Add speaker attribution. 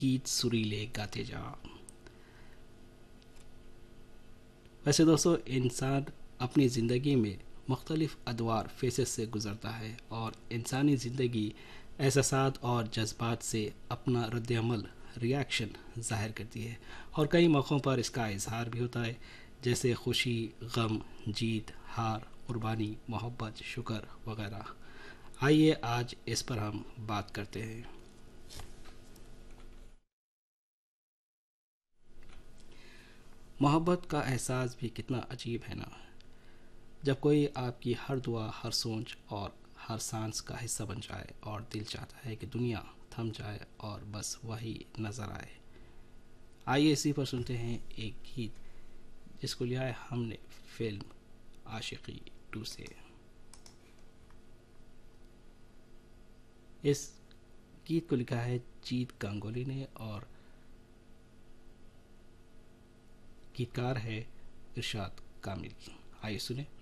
Speaker 1: गीत सुरीले गाते जा। वैसे दोस्तों, इंसान अपनी ज़िंदगी में मुख्तलिफ़ अदवार फेसेस से गुज़रता है और इंसानी ज़िंदगी एहसासात और जज्बात से अपना रद्दमल रिएक्शन ज़ाहिर करती है और कई मौक़ों पर इसका इजहार भी होता है, जैसे खुशी, गम, जीत, हार, कुर्बानी, मोहब्बत, शुक्र वगैरह। आइए आज इस पर हम बात करते हैं। मोहब्बत का एहसास भी कितना अजीब है ना, जब कोई आपकी हर दुआ, हर सोच और हर सांस का हिस्सा बन जाए और दिल चाहता है कि दुनिया थम जाए और बस वही नज़र आए। आइए इसी पर सुनते हैं एक गीत जिसको लिया है हमने फिल्म आशिकी 2 से। इस गीत को लिखा है जीत गांगुली ने और गीतकार है इरशाद कामिल। आइए सुने।